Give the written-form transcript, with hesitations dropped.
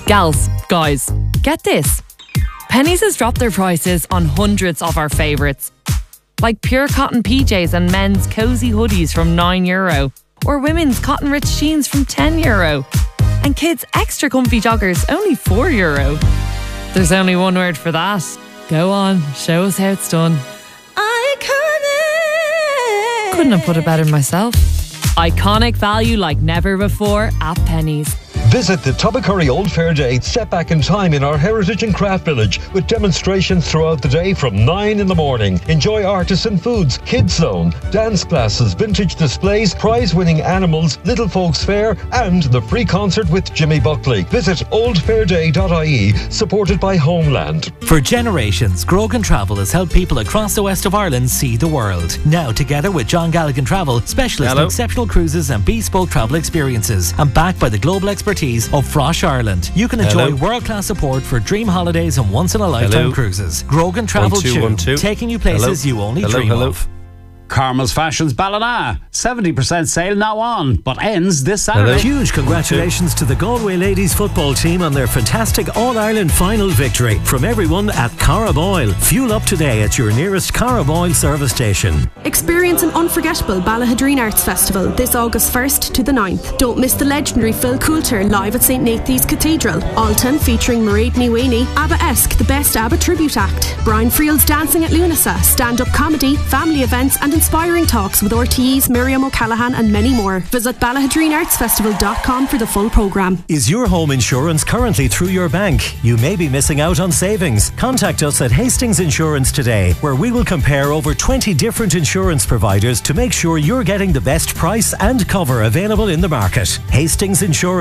Gals, guys, get this. Penneys has dropped their prices on hundreds of our favourites. Like pure cotton PJs and men's cosy hoodies from €9, or women's cotton rich jeans from €10, and kids' extra comfy joggers only €4. There's only one word for that. Go on, show us how it's done. Iconic! Couldn't have put it better myself. Iconic value like never before at Penneys. Visit the Tobercurry Old Fair Day set back in time in our Heritage and Craft Village with demonstrations throughout the day from 9 in the morning. Enjoy artisan foods, kids zone, dance classes, vintage displays, prize-winning animals, Little Folks Fair and the free concert with Jimmy Buckley. Visit oldfairday.ie, supported by Homeland. For generations, Grogan Travel has helped people across the west of Ireland see the world. Now, together with John Galligan Travel, specialist in exceptional cruises and bespoke travel experiences, and backed by the global expertise of Frosh Ireland, you can enjoy world-class support for dream holidays and once-in-a-lifetime cruises. Grogan Travel Tube, taking you places you only dream of. Carmel's Fashions Ballina, 70% sale now on, but ends this Saturday. Huge congratulations to the Galway ladies football team on their fantastic All-Ireland final victory. From everyone at Carab Oil. Fuel up today at your nearest Carab Oil service station. Experience an unforgettable Ballahadreen Arts Festival this August 1st to the 9th. Don't miss the legendary Phil Coulter live at St Nathan's Cathedral. Alton featuring Mairead Niwini, ABBA-esque The Best ABBA Tribute Act, Brian Friel's Dancing at Lunasa, stand-up comedy, family events and inspiring talks with RTE's Miriam O'Callaghan and many more. Visit BallahadreenArtsFestival.com for the full programme. Is your home insurance currently through your bank? You may be missing out on savings. Contact us at Hastings Insurance today, where we will compare over 20 different insurance providers to make sure you're getting the best price and cover available in the market. Hastings Insurance.